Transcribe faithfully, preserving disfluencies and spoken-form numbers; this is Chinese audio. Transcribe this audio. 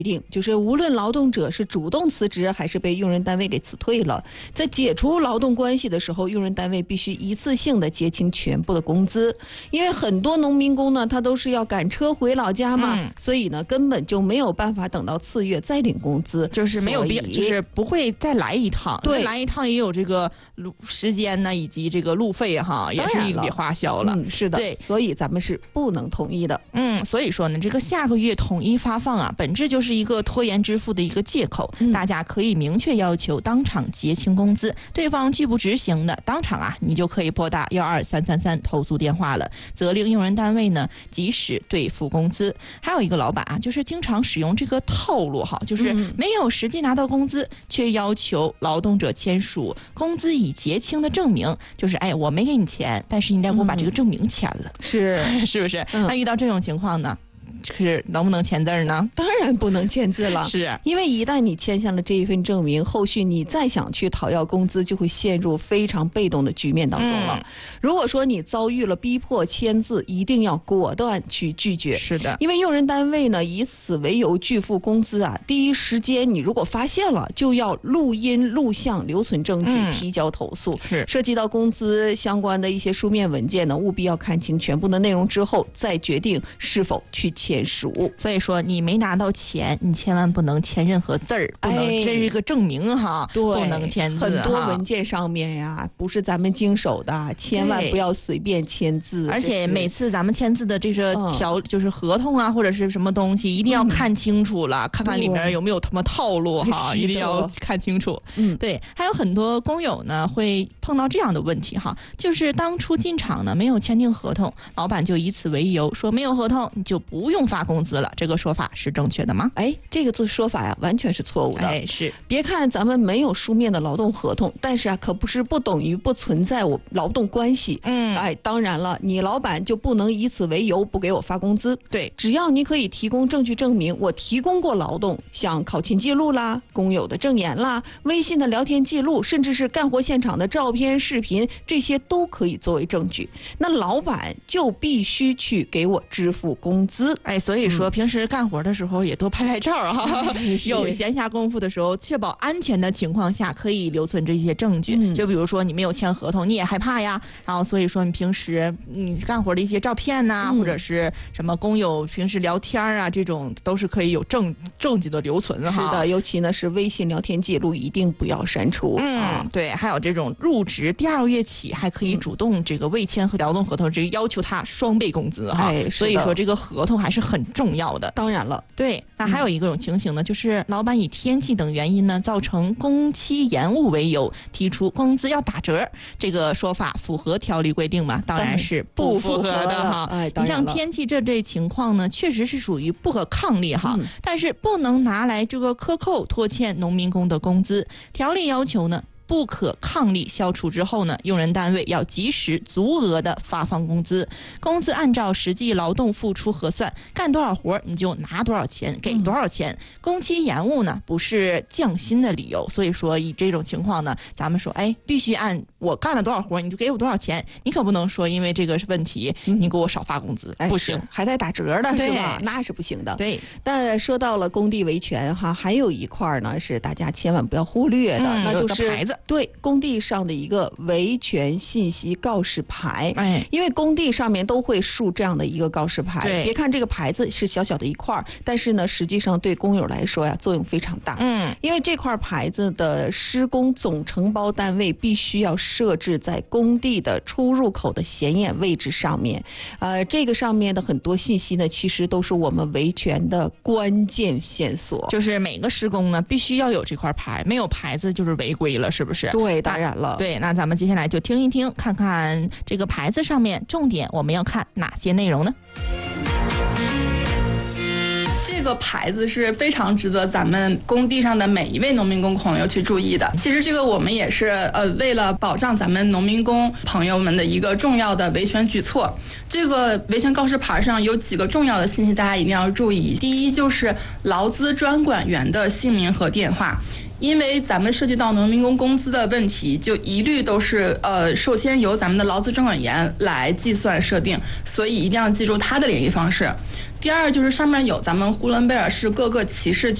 定就是无论劳动者是主动辞职还是被用人单位给辞退了，在解除劳动关系的时候，用人单位必须一次性的结清全部的工资。因为很多农民工呢，他都是要赶车回老家嘛、嗯、所以呢根本就没有办法等到次月再领工资， 就是没有必就是不会再来一趟， 对， 来一趟也有这个时间呢以及这个路费哈，也是一笔花销了。 嗯，是的，对，所以咱们是不能同意的。 嗯，所以说呢，这个下个月统一发放啊，本质就是一个拖延支付的一个借口、嗯、大家可以明确要求当场结清工资，对方拒不执行的，当场啊你就可以拨打幺二三三三投诉电话了，责令用人单位呢及时兑付工资。还有一个老板啊，就是经常使用这个套路哈，就是没有实际拿到工资、嗯、却要求劳动者签署工资已结清的证明，就是哎我没给你钱，但是你得给我把这个证明签了、嗯、 是是不是、嗯、那遇到这种情况呢，是能不能签字呢？ 当然不能签字了， 是因为一旦你签下了这一份证明，后续你再想去讨要工资就会陷入非常被动的局面当中了、嗯、如果说你遭遇了逼迫签字，一定要果断去拒绝。 是的，因为用人单位呢以此为由拒付工资啊，第一时间你如果发现了，就要录音录像留存证据、嗯、提交投诉。 是涉及到工资相关的一些书面文件呢，务必要看清全部的内容之后再决定是否去签署。 所以说你没拿到钱，你千万不能签任何字儿，不能、哎、这是一个证明哈，不能签字。 很多文件上面呀，不是咱们经手的，千万不要随便签字。 而且每次咱们签字的这个条、嗯、就是合同啊或者是什么东西，一定要看清楚了、嗯、看看里面有没有他妈套路哈，一定要看清楚。嗯，对。还有很多工友呢会碰到这样的问题哈，就是当初进厂呢没有签订合同，老板就以此为由说没有合同你就不用发工资了，这个说法是正确的吗？ 哎，这个说法呀完全是错误的。 哎，是。 别看咱们没有书面的劳动合同，但是啊可不是不等于不存在我劳动关系。嗯，哎，当然了，你老板就不能以此为由不给我发工资。 对， 只要你可以提供证据证明我提供过劳动，像考勤记录啦、工友的证言啦、微信的聊天记录，甚至是干活现场的照片、视频，这些都可以作为证据。那老板就必须去给我支付工资。 哎，所以说平时干活的时候也多拍拍照哈、嗯，有闲暇功夫的时候，确保安全的情况下可以留存这些证据。嗯、就比如说你没有签合同，你也害怕呀，然后所以说你平时你干活的一些照片呐、啊嗯，或者是什么工友平时聊天啊，这种都是可以有证证据的留存哈。 是的，尤其呢是微信聊天记录一定不要删除。 嗯，对，还有这种入职第二个月起还可以主动这个未签和劳动合同，这个要求他双倍工资哈。哎，所以说这个合同还是很重要的。 当然了， 对，那还有一种情形呢，就是老板以天气等原因呢造成工期延误为由，提出工资要打折，这个说法符合条例规定吗？当然是不符合的哈。哎，你像天气这类情况呢，确实是属于不可抗力哈、嗯，但是不能拿来这个克扣拖欠农民工的工资。条例要求呢，不可抗力消除之后呢，用人单位要及时足额的发放工资，工资按照实际劳动付出核算，干多少活你就拿多少钱，给多少钱。嗯、工期延误呢不是降薪的理由，所以说以这种情况呢，咱们说哎，必须按我干了多少活你就给我多少钱，你可不能说因为这个问题、嗯、你给我少发工资、哎、不行， 还带打折的是吧？那是不行的。 对， 但说到了工地维权哈，还有一块呢是大家千万不要忽略的，嗯、那就是牌子。 对，工地上的一个维权信息告示牌。哎，因为工地上面都会竖这样的一个告示牌，别看这个牌子是小小的一块，但是呢实际上对工友来说呀作用非常大。嗯，因为这块牌子的施工总承包单位必须要设置在工地的出入口的显眼位置上面。呃，这个上面的很多信息呢，其实都是我们维权的关键线索。 就是每个施工呢必须要有这块牌，没有牌子就是违规了，是不是？ 对，当然了。 对，那咱们接下来就听一听，看看这个牌子上面重点我们要看哪些内容呢？ 这个牌子是非常值得咱们工地上的每一位农民工朋友去注意的。其实这个我们也是呃为了保障咱们农民工朋友们的一个重要的维权举措。这个维权告示牌上有几个重要的信息，大家一定要注意。第一就是劳资专管员的姓名和电话。因为咱们涉及到农民工工资的问题，就一律都是呃，首先由咱们的劳资专管员来计算设定，所以一定要记住他的联系方式。 第二就是上面有咱们呼伦贝尔市各个歧视